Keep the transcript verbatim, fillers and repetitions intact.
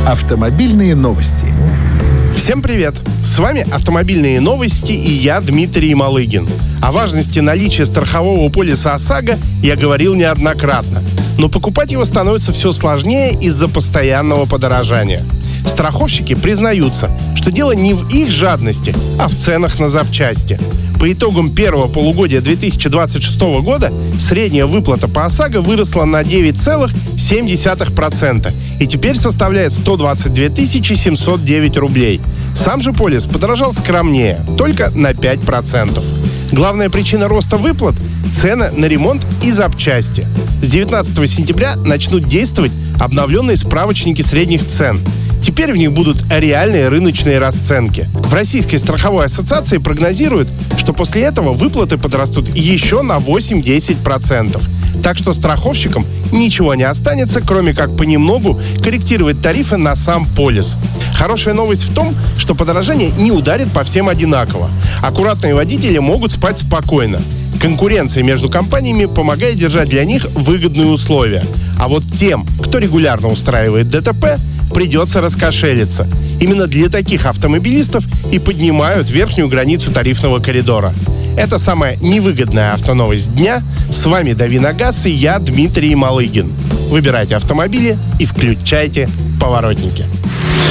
Автомобильные новости. Всем привет! С вами «Автомобильные новости» и я, Дмитрий Малыгин. О важности наличия страхового полиса ОСАГО я говорил неоднократно. Но покупать его становится все сложнее из-за постоянного подорожания. Страховщики признаются, что дело не в их жадности, а в ценах на запчасти. По итогам первого полугодия две тысячи двадцать шестого года средняя выплата по ОСАГО выросла на девять целых семь десятых процента и теперь составляет сто двадцать две тысячи семьсот девять рублей. Сам же полис подорожал скромнее, только на пять процентов. Главная причина роста выплат – цены на ремонт и запчасти. С девятнадцатого сентября начнут действовать обновленные справочники средних цен. Теперь в них будут реальные рыночные расценки. В Российской страховой ассоциации прогнозируют, что после этого выплаты подрастут еще на восемь-десять процентов. Так что страховщикам ничего не останется, кроме как понемногу корректировать тарифы на сам полис. Хорошая новость в том, что подорожание не ударит по всем одинаково. Аккуратные водители могут спать спокойно. Конкуренция между компаниями помогает держать для них выгодные условия. А вот тем, кто регулярно устраивает ДТП, придется раскошелиться. Именно для таких автомобилистов и поднимают верхнюю границу тарифного коридора. Это самая невыгодная автоновость дня. С вами Дави на газ и я, Дмитрий Малыгин. Выбирайте автомобили и включайте поворотники.